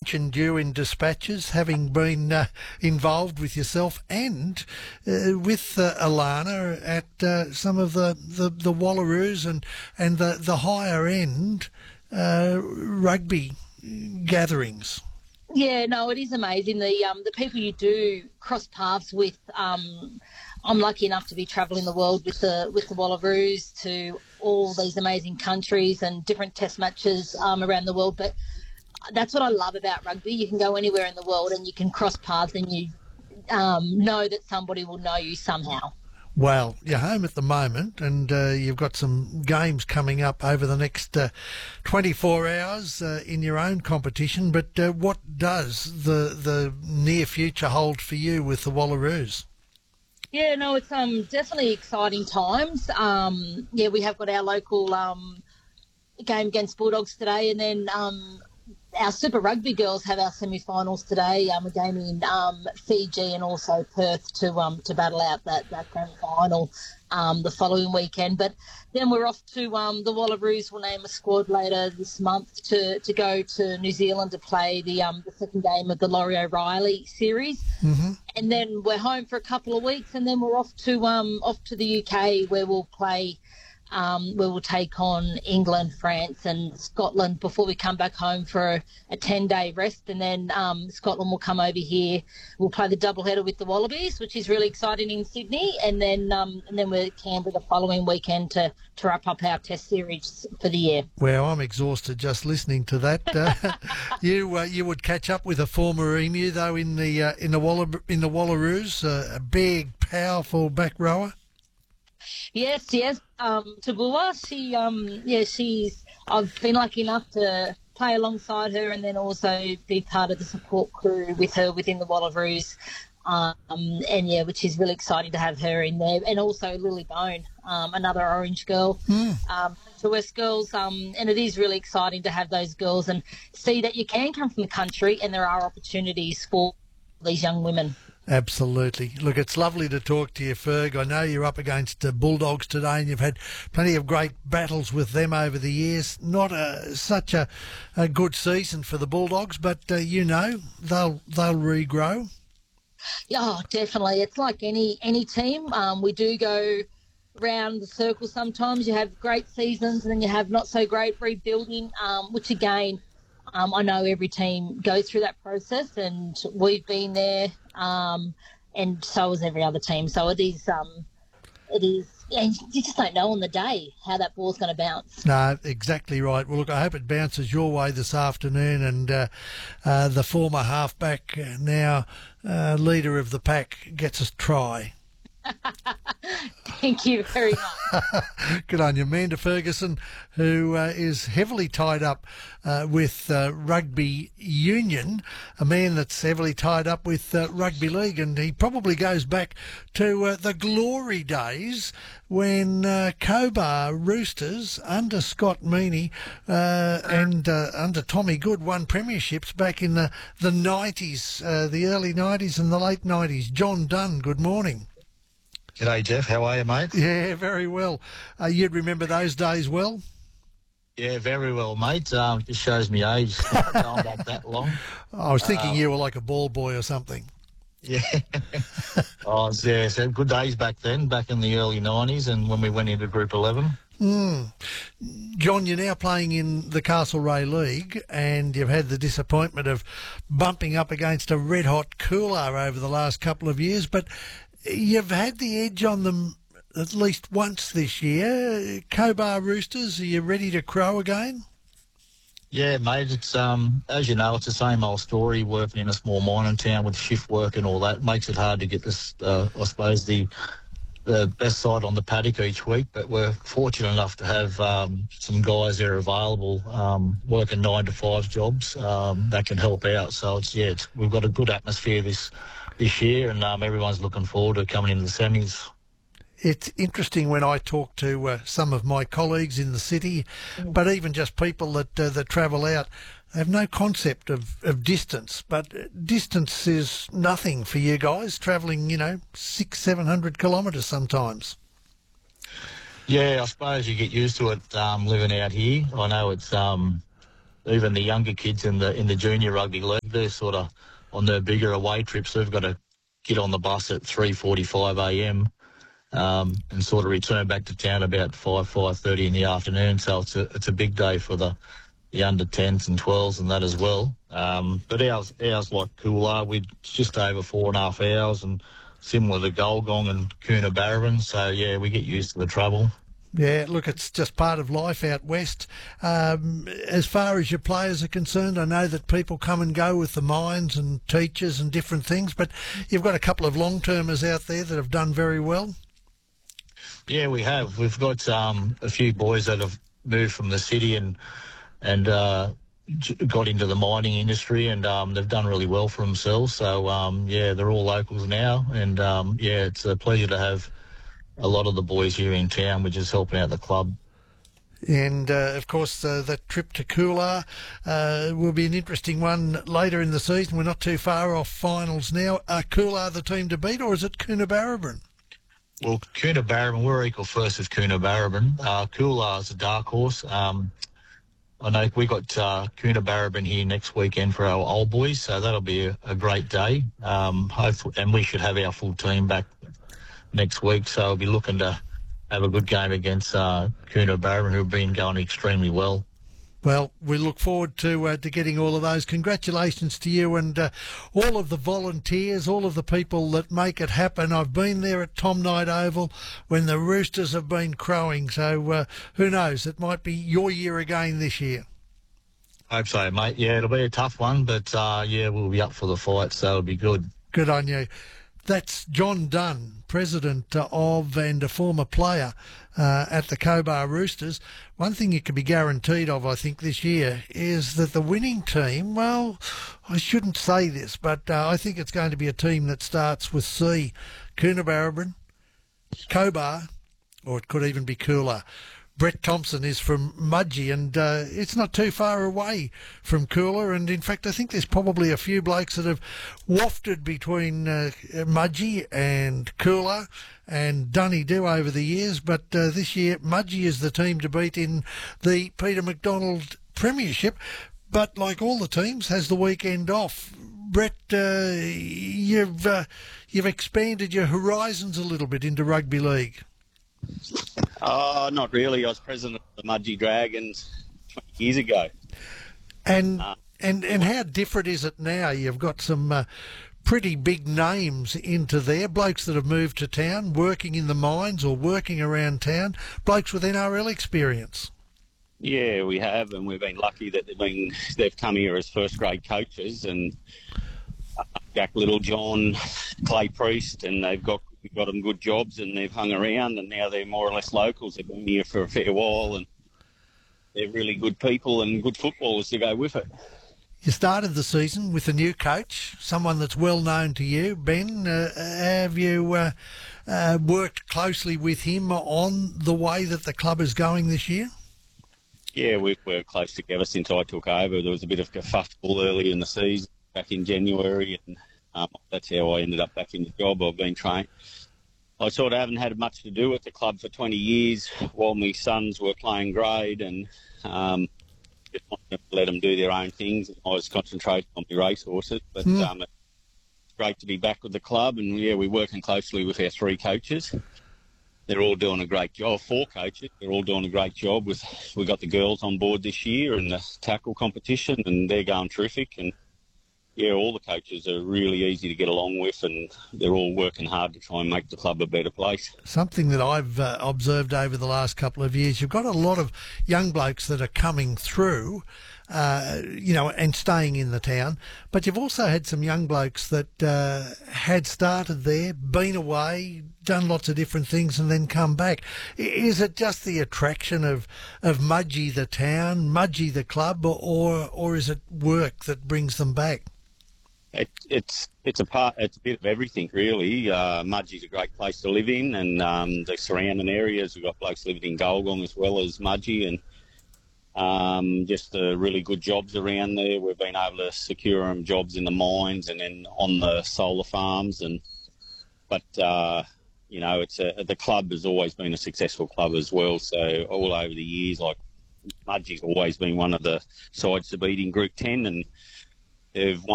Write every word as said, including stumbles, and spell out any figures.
mentioned you in dispatches, having been uh, involved with yourself and uh, with uh, Alana at uh, some of the, the, the Wallaroos and, and the, the higher end uh, rugby gatherings. Yeah, no, it is amazing. The um the people you do cross paths with. Um, I'm lucky enough to be travelling the world with the with the Wallaroos to all these amazing countries and different test matches um, around the world. But that's what I love about rugby. You can go anywhere in the world and you can cross paths and you um, know that somebody will know you somehow. Well, you're home at the moment and uh, you've got some games coming up over the next uh, twenty-four hours uh, in your own competition. But uh, what does the the near future hold for you with the Wallaroos? Yeah, no, it's um definitely exciting times. Um, yeah, we have got our local um, game against Bulldogs today, and then um, our Super Rugby girls have our semi-finals today. Um, we're game in um, Fiji and also Perth to um to battle out that, that grand final um, the following weekend. But then we're off to um, the Wallaroos. We'll name a squad later this month to, to go to New Zealand to play the um the second game of the Laurie O'Reilly series. Mm-hmm. And then we're home for a couple of weeks, and then we're off to um off to the U K where we'll play. Um, where we'll take on England, France and Scotland before we come back home for a, a ten-day rest. And then um, Scotland will come over here. We'll play the doubleheader with the Wallabies, which is really exciting in Sydney. And then um, and then we're at Canberra the following weekend to, to wrap up our test series for the year. Well, I'm exhausted just listening to that. Uh, you uh, you would catch up with a former Emu, though, in the uh, in the Walla in the Wallaroos, uh, a big, powerful back rower. Yes, yes. Um, Tabua, she, um, yeah, she's. I've been lucky enough to play alongside her, and then also be part of the support crew with her within the Wallaroos. Um, and yeah, which is really exciting to have her in there, and also Lily Bone, um, another Orange girl, Mm. um, to West girls. Um, and it is really exciting to have those girls and see that you can come from the country, and there are opportunities for these young women. Absolutely. Look, it's lovely to talk to you, Ferg. I know you're up against the Bulldogs today and you've had plenty of great battles with them over the years. Not a, such a, a good season for the Bulldogs, but uh, you know, they'll they'll regrow. Yeah, definitely. It's like any any team. Um, we do go round the circle sometimes. You have great seasons and then you have not so great rebuilding, um, which again, um, I know every team goes through that process, and we've been there, um, and so has every other team. So it is, um, it is, and you just don't know on the day how that ball's going to bounce. No, exactly right. Well, look, I hope it bounces your way this afternoon, and uh, uh, the former halfback, uh, now uh, leader of the pack, gets a try. Thank you very much. Good on you. Amanda Ferguson, who uh, is heavily tied up uh, with uh, rugby union, a man that's heavily tied up with uh, rugby league, and he probably goes back to uh, the glory days when uh, Cobar Roosters under Scott Meaney uh, and uh, under Tommy Good won premierships back in the, the nineties, uh, the early nineties and the late nineties. John Dunn, good morning. G'day, Jeff. How are you, mate? Yeah, very well. Uh, you'd remember those days well? Yeah, very well, mate. Um, just shows me age. Not going back that long. I was thinking Um, you were like a ball boy or something. Yeah. oh, yeah, so good days back then, back in the early nineties, and when we went into Group eleven. Mm. John, you're now playing in the Castlereagh League, and you've had the disappointment of bumping up against a red-hot cooler over the last couple of years, but you've had the edge on them at least once this year. Cobar Roosters, are you ready to crow again? Yeah, mate, it's um as you know, it's the same old story working in a small mining town with shift work and all that. It makes it hard to get this, uh, I suppose, the the best side on the paddock each week, but we're fortunate enough to have um, some guys that are available um, working nine to five jobs um, that can help out. So it's yeah, it's, we've got a good atmosphere this this year, and um, everyone's looking forward to coming into the semis. It's interesting when I talk to uh, some of my colleagues in the city, but even just people that uh, that travel out, they have no concept of, of distance. But distance is nothing for you guys, travelling, you know, six, seven hundred kilometres sometimes. Yeah, I suppose you get used to it um, living out here. I know it's um, even the younger kids in the in the junior rugby league, they're sort of on their bigger away trips. They've got to get on the bus at three forty-five a m um, and sort of return back to town about five five thirty in the afternoon. So it's a it's a big day for the the under tens and twelves and that as well. Um, but ours ours like Coolah, we're just over four and a half hours, and similar to Golgong and Coonabarabran. So yeah, we get used to the travel. Yeah, look, it's just part of life out west. Um, as far as your players are concerned, I know that people come and go with the mines and teachers and different things, but you've got a couple of long-termers out there that have done very well. Yeah, we have. We've got um, a few boys that have moved from the city and and uh, got into the mining industry, and um, they've done really well for themselves. So, um, yeah, they're all locals now, and, um, yeah, it's a pleasure to have a lot of the boys here in town, which is helping out the club. And, uh, of course, uh, that trip to Coolah uh, will be an interesting one later in the season. We're not too far off finals now. Are Coolah the team to beat, or is it Coonabarabran? Well, Coonabarabran, we're equal first with Coonabarabran. Uh, Coolah is a dark horse. Um, I know we got uh, Coonabarabran here next weekend for our old boys, so that'll be a, a great day. Um, hopefully, and we should have our full team back next week, so I'll be looking to have a good game against uh, Coonabarabran, who have been going extremely well. Well, we look forward to uh, to getting all of those. Congratulations to you and uh, all of the volunteers, all of the people that make it happen. I've been there at Tom Knight Oval when the Roosters have been crowing, so uh, who knows, it might be your year again this year. Hope so, mate. Yeah, it'll be a tough one, but uh, yeah, we'll be up for the fight, so it'll be good. Good on you. That's John Dunn, president of and a former player uh, at the Cobar Roosters. One thing you can be guaranteed of, I think, this year is that the winning team, well, I shouldn't say this, but uh, I think it's going to be a team that starts with C. Coonabarabran, Cobar, or it could even be Coolah. Brett Thompson is from Mudgee, and uh, it's not too far away from Coolah. And in fact, I think there's probably a few blokes that have wafted between uh, Mudgee and Coolah and Dunedoo over the years. But uh, this year, Mudgee is the team to beat in the Peter McDonald Premiership. But like all the teams, has the weekend off. Brett, uh, you've uh, you've expanded your horizons a little bit into rugby league. Uh, not really. I was president of the Mudgee Dragons twenty years ago. And uh, and and how different is it now? You've got some uh, pretty big names into there, blokes that have moved to town, working in the mines or working around town, blokes with N R L experience. Yeah, we have, and we've been lucky that they've been they've come here as first grade coaches, and uh, Jack Littlejohn, Clay Priest, and they've got we've got them good jobs, and they've hung around, and now they're more or less locals. They've been here for a fair while, and they're really good people and good footballers to go with it. You started the season with a new coach, someone that's well known to you, Ben. Uh, have you uh, uh, worked closely with him on the way that the club is going this year? Yeah, we've worked close together since I took over. There was a bit of kerfuffle early in the season, back in January, and um, that's how I ended up back in the job. I've been trained. I sort of haven't had much to do with the club for twenty years while my sons were playing grade, and um, just wanted to let them do their own things. I was concentrating on my racehorses, but mm. um, it's great to be back with the club, and yeah, we're working closely with our three coaches. They're all doing a great job. Four coaches, they're all doing a great job. With we got the girls on board this year in the tackle competition, and they're going terrific. And yeah, all the coaches are really easy to get along with, and they're all working hard to try and make the club a better place. Something that I've uh, observed over the last couple of years, you've got a lot of young blokes that are coming through, uh, you know, and staying in the town, but you've also had some young blokes that uh, had started there, been away, done lots of different things, and then come back. Is it just the attraction of, of Mudgee the town, Mudgee the club, or or is it work that brings them back? It, it's it's a part. It's a bit of everything, really. Uh, Mudgee's a great place to live in, and um, the surrounding areas. We've got blokes living in Golgong as well as Mudgee, and um, just uh, really good jobs around there. We've been able to secure them jobs in the mines and then on the solar farms, and but uh, you know, it's a, the club has always been a successful club as well. So all over the years, like Mudgee's always been one of the sides to beat in Group ten, and they've won